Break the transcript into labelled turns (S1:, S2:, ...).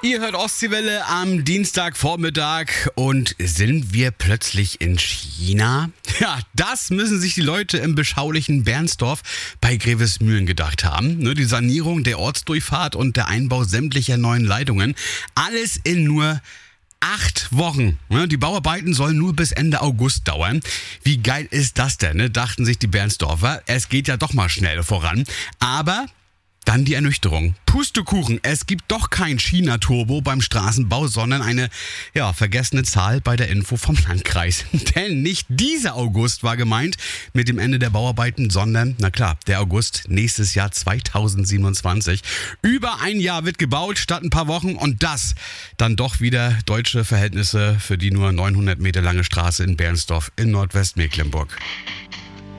S1: Ihr hört Ostseewelle am Dienstagvormittag und sind wir plötzlich in China? Ja, das müssen sich die Leute im beschaulichen Bernsdorf bei Grevesmühlen gedacht haben. Die Sanierung der Ortsdurchfahrt und der Einbau sämtlicher neuen Leitungen. Alles in nur 8 Wochen. Die Bauarbeiten sollen nur bis Ende August dauern. Wie geil ist das denn, dachten sich die Bernsdorfer. Es geht ja doch mal schnell voran. Aber dann die Ernüchterung. Pustekuchen, es gibt doch kein China-Turbo beim Straßenbau, sondern eine vergessene Zahl bei der Info vom Landkreis. Denn nicht dieser August war gemeint mit dem Ende der Bauarbeiten, sondern, na klar, der August nächstes Jahr 2027. Über ein Jahr wird gebaut statt ein paar Wochen und das dann doch wieder deutsche Verhältnisse für die nur 900 Meter lange Straße in Bernsdorf in Nordwestmecklenburg.